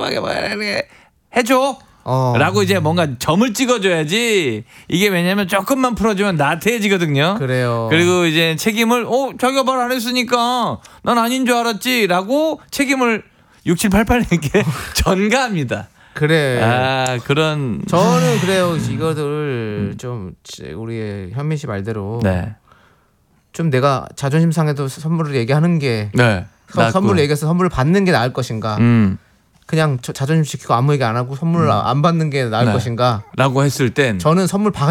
깔끔하게 해줘. 라고 이제 뭔가 점을 찍어줘야지. 이게 왜냐면 조금만 풀어주면 나태해지거든요. 그래요. 그리고 이제 책임을 자기가 말 안 했으니까 난 아닌 줄 알았지라고 책임을 6788님께 전가합니다. 그래. 그런. 저는 그래요. 이거를 좀 우리 현민 씨 말대로 네. 좀 내가 자존심 상해도 선물을 얘기하는 게 네. 선물을 얘기해서 선물을 받는 게 나을 것인가? 그냥 자존심 지키고 아무 얘기 안 하고 선물을 안 받는 게 나을 네. 것인가? 라고 했을 땐 저는 선물